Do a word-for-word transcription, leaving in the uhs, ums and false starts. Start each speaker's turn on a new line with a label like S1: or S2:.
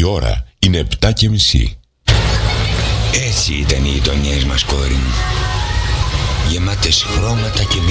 S1: ώρα είναι επτά και μισή.
S2: Έτσι ήταν οι γειτονιές μας, κόρη μου. Γεμάτες χρώματα και